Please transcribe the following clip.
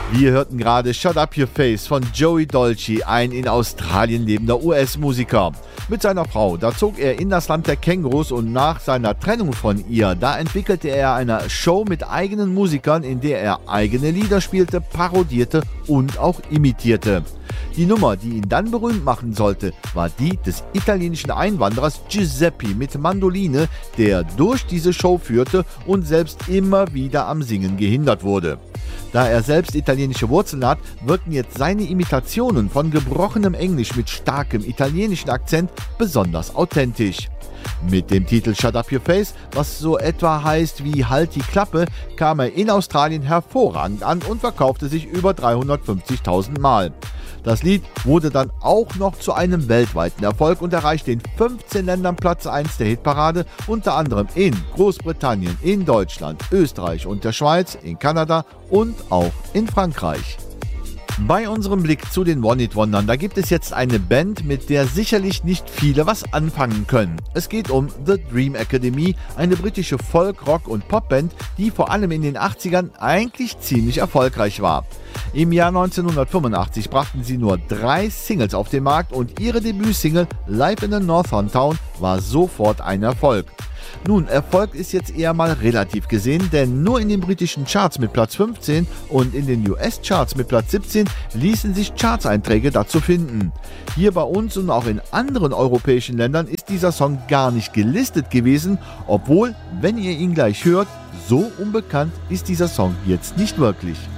Wir hörten gerade Shut Up Your Face von Joey Dolce, ein in Australien lebender US-Musiker. Mit seiner Frau, da zog er in das Land der Kängurus und nach seiner Trennung von ihr, da entwickelte er eine Show mit eigenen Musikern, in der er eigene Lieder spielte, parodierte und auch imitierte. Die Nummer, die ihn dann berühmt machen sollte, war die des italienischen Einwanderers Giuseppe mit Mandoline, der durch diese Show führte und selbst immer wieder am Singen gehindert wurde. Da er selbst italienische Wurzeln hat, wirken jetzt seine Imitationen von gebrochenem Englisch mit starkem italienischen Akzent besonders authentisch. Mit dem Titel Shut Up Your Face, was so etwa heißt wie Halt die Klappe, kam er in Australien hervorragend an und verkaufte sich über 350.000 Mal. Das Lied wurde dann auch noch zu einem weltweiten Erfolg und erreichte in 15 Ländern Platz 1 der Hitparade, unter anderem in Großbritannien, in Deutschland, Österreich und der Schweiz, in Kanada und auch in Frankreich. Bei unserem Blick zu den One-Hit-Wondern, da gibt es jetzt eine Band, mit der sicherlich nicht viele was anfangen können. Es geht um The Dream Academy, eine britische Folk-, Rock- und Popband, die vor allem in den 80ern eigentlich ziemlich erfolgreich war. Im Jahr 1985 brachten sie nur 3 Singles auf den Markt und ihre Debütsingle Live in a Northern Town war sofort ein Erfolg. Nun, Erfolg ist jetzt eher mal relativ gesehen, denn nur in den britischen Charts mit Platz 15 und in den US-Charts mit Platz 17 ließen sich Chartseinträge dazu finden. Hier bei uns und auch in anderen europäischen Ländern ist dieser Song gar nicht gelistet gewesen, obwohl, wenn ihr ihn gleich hört, so unbekannt ist dieser Song jetzt nicht wirklich.